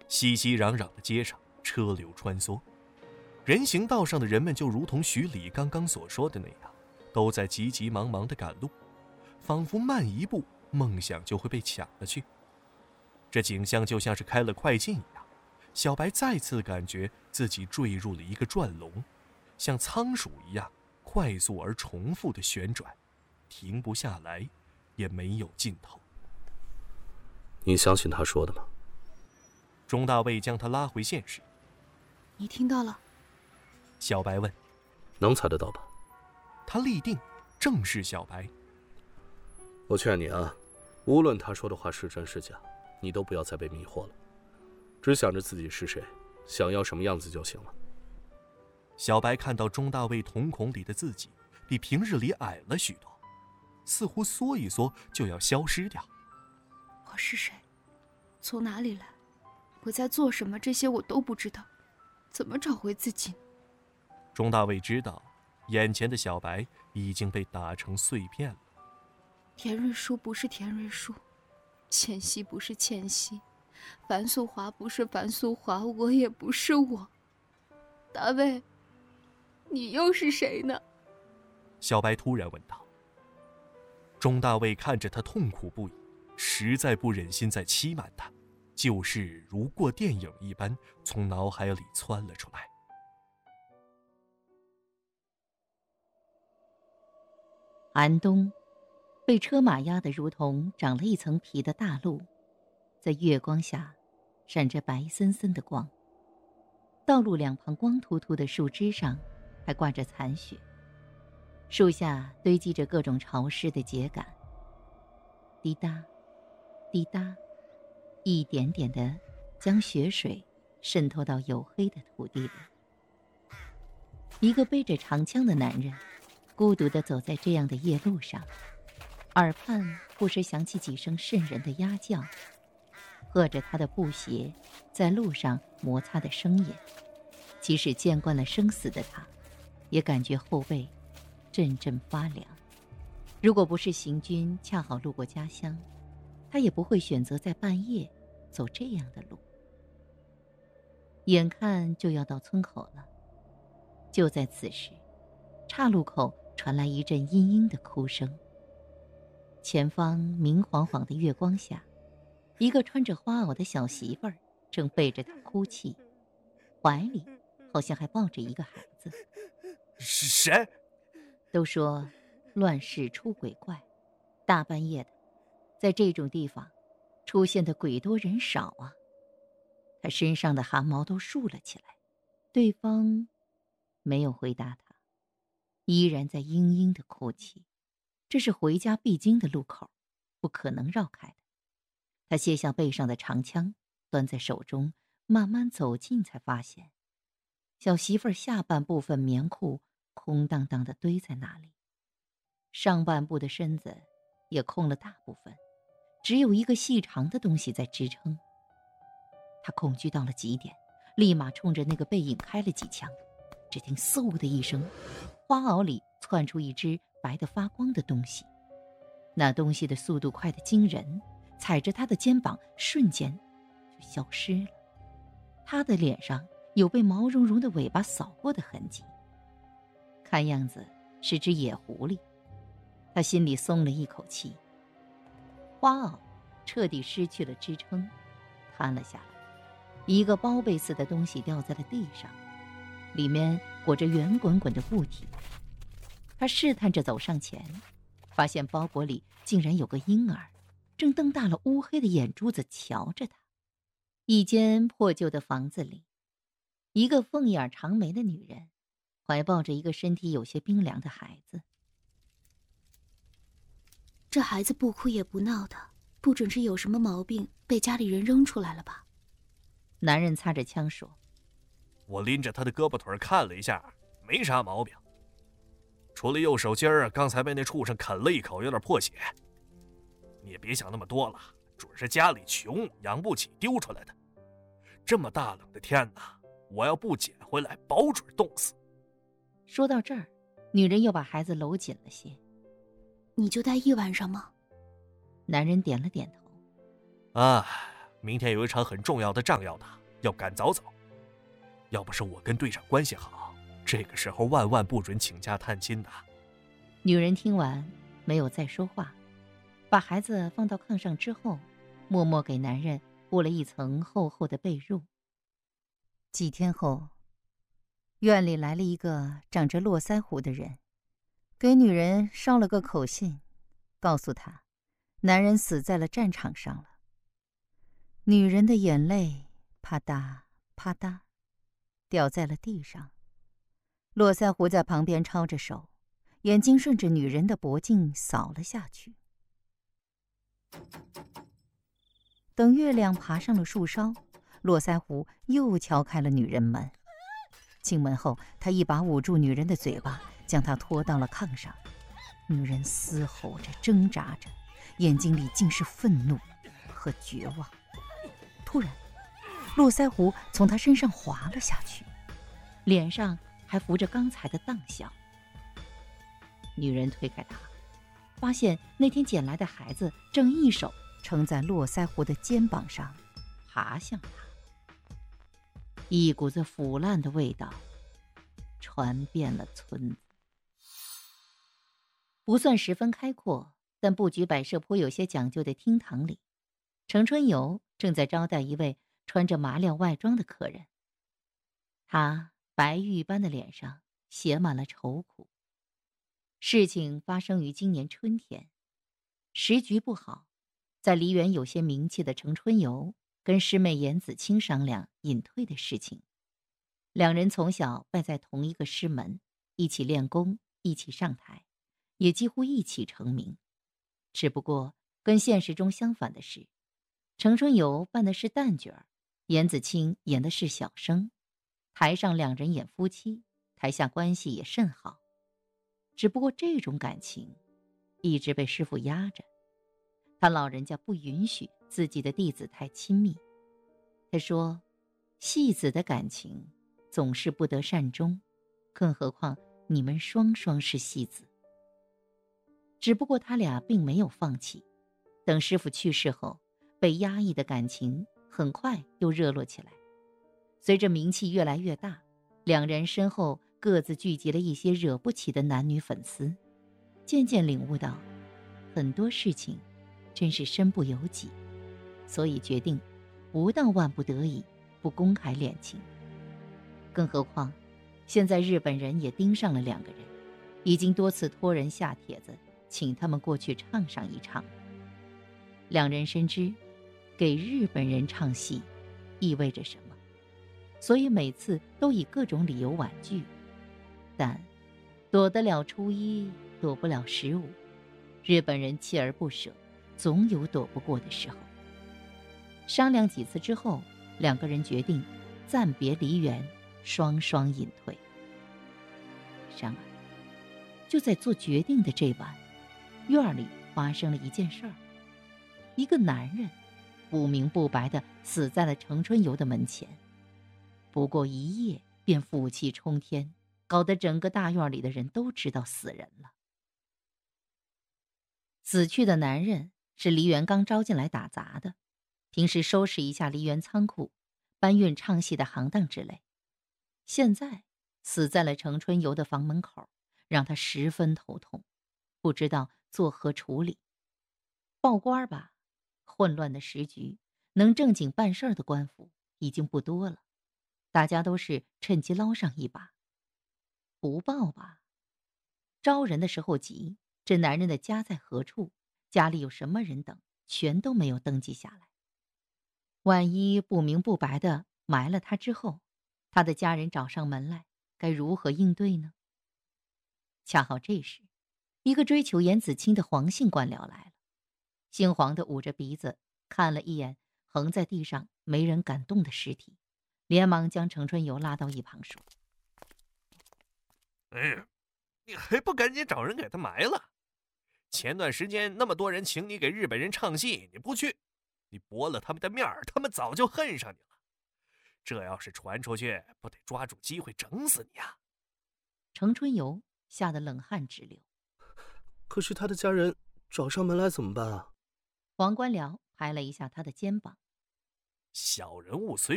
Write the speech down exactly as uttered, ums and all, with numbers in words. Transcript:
熙熙攘攘的街上，车流穿梭，人行道上的人们就如同徐礼刚刚所说的那样，都在急急忙忙地赶路，仿佛慢一步，梦想就会被抢了去。这景象就像是开了快进一样，小白再次感觉自己坠入了一个转笼，像仓鼠一样快速而重复的旋转，停不下来，也没有尽头。 你相信他说的吗？ 钟大卫将他拉回现实。 你听到了？ 小白问。 能猜得到吧？ 他立定，正视小白。 我劝你啊，无论他说的话是真是假，你都不要再被迷惑了，只想着自己是谁，想要什么样子就行了。 小白看到钟大卫瞳孔里的自己比平日里矮了许多，似乎缩一缩就要消失掉。 我是谁？从哪里来？我在做什么？这些我都不知道，怎么找回自己呢？ 钟大卫知道，眼前的小白已经被打成碎片了。 田瑞书不是田瑞书，倩熙不是倩熙，樊素华不是樊素华，我也不是我。大卫，你又是谁呢？ 小白突然问道。钟大卫看着他痛苦不已，实在不忍心再欺瞒他，旧事如过电影一般从脑海里窜了出来。 寒冬，被车马压得如同长了一层皮的大路，在月光下闪着白森森的光。道路两旁光秃秃的树枝上还挂着残雪，树下堆积着各种潮湿的秸秆，滴答滴答，一点点地将雪水渗透到黝黑的土地里。一个背着长枪的男人孤独地走在这样的夜路上，耳畔不时响起几声瘆人的鸭叫，和着他的布鞋在路上摩擦的声音。即使见惯了生死的他，也感觉后背阵阵发凉。如果不是行军恰好路过家乡，他也不会选择在半夜走这样的路。眼看就要到村口了，就在此时，岔路口传来一阵阴阴的哭声。前方明晃晃的月光下，一个穿着花袄的小媳妇儿正背着他哭泣，怀里好像还抱着一个孩子。 是谁？ 都说乱世出鬼怪，大半夜的，在这种地方出现的鬼多人少啊。他身上的汗毛都竖了起来。对方没有回答他，依然在嘤嘤地哭泣。这是回家必经的路口，不可能绕开的。他卸下背上的长枪，端在手中，慢慢走近，才发现小媳妇儿下半部分棉裤空荡荡地堆在那里，上半部的身子也空了大部分，只有一个细长的东西在支撑。他恐惧到了极点，立马冲着那个背影开了几枪。只听嗖的一声，花袄里窜出一只白得发光的东西。那东西的速度快得惊人，踩着他的肩膀，瞬间就消失了。他的脸上有被毛茸茸的尾巴扫过的痕迹，看样子是只野狐狸。他心里松了一口气，花袄彻底失去了支撑，瘫了下来。一个包被似的东西掉在了地上，里面裹着圆滚滚的物体。他试探着走上前，发现包裹里竟然有个婴儿，正瞪大了乌黑的眼珠子瞧着他。一间破旧的房子里，一个凤眼长眉的女人怀抱着一个身体有些冰凉的孩子。 这孩子不哭也不闹的，不准是有什么毛病被家里人扔出来了吧？ 男人擦着枪说： 我拎着他的胳膊腿看了一下，没啥毛病，除了右手尖儿刚才被那畜生啃了一口，有点破血。你也别想那么多了，准是家里穷养不起丢出来的。这么大冷的天哪，我要不捡回来，保准冻死。 说到这儿，女人又把孩子搂紧了些。 你就待一晚上吗？ 男人点了点头。 啊， 明天有一场很重要的仗要打，要赶早走。要不是我跟队长关系好，这个时候万万不准请假探亲的。 女人听完没有再说话，把孩子放到炕上之后，默默给男人铺了一层厚厚的被褥。几天后，院里来了一个长着络腮胡的人，给女人捎了个口信，告诉她男人死在了战场上了。女人的眼泪啪嗒啪嗒掉在了地上，络腮胡在旁边抄着手，眼睛顺着女人的脖颈扫了下去。等月亮爬上了树梢，络腮胡又敲开了女人门。进门后，他一把捂住女人的嘴巴，将她拖到了炕上。女人嘶吼着，挣扎着，眼睛里尽是愤怒和绝望。突然，络腮胡从她身上滑了下去，脸上还浮着刚才的荡笑。女人推开他，发现那天捡来的孩子正一手撑在络腮胡的肩膀上，爬向他。一股子腐烂的味道传遍了村子。不算十分开阔，但布局摆设颇有些讲究的厅堂里，程春游正在招待一位穿着麻料外装的客人。他白玉般的脸上写满了愁苦。事情发生于今年春天，时局不好，在梨园有些名气的程春游跟师妹严子清商量隐退的事情。两人从小拜在同一个师门，一起练功，一起上台，也几乎一起成名。只不过跟现实中相反的是，程春游扮的是旦角儿，严子清演的是小生。台上两人演夫妻，台下关系也甚好。只不过这种感情一直被师父压着，他老人家不允许自己的弟子太亲密。他说，戏子的感情总是不得善终，更何况你们双双是戏子。只不过他俩并没有放弃，等师父去世后，被压抑的感情很快又热络起来。随着名气越来越大，两人身后各自聚集了一些惹不起的男女粉丝，渐渐领悟到很多事情真是身不由己，所以决定不到万不得已不公开恋情。更何况现在日本人也盯上了两个人，已经多次托人下帖子请他们过去唱上一唱。两人深知给日本人唱戏意味着什么，所以每次都以各种理由婉拒。但躲得了初一，躲不了十五，日本人锲而不舍，总有躲不过的时候。商量几次之后，两个人决定暂别梨园，双双隐退。然而就在做决定的这晚，院里发生了一件事儿。一个男人不明不白地死在了程春游的门前，不过一夜便负气冲天，搞得整个大院里的人都知道死人了。死去的男人是梨园刚招进来打杂的，平时收拾一下梨园仓库，搬运唱戏的行当之类。现在死在了程春游的房门口，让他十分头痛，不知道作何处理。报官吧，混乱的时局，能正经办事的官府已经不多了，大家都是趁机捞上一把。不报吧，招人的时候急，这男人的家在何处，家里有什么人等，全都没有登记下来。万一不明不白的埋了他之后，他的家人找上门来，该如何应对呢？恰好这时，一个追求严子清的黄姓官僚来了。姓黄的捂着鼻子看了一眼横在地上没人敢动的尸体，连忙将程春游拉到一旁说： 哎呀，你还不赶紧找人给他埋了？前段时间那么多人请你给日本人唱戏，你不去，你驳了他们的面儿，他们早就恨上你了。这要是传出去，不得抓住机会整死你啊！ 程春游吓得冷汗直流。 可是他的家人找上门来怎么办啊？ 黄官僚拍了一下他的肩膀： 小人物虽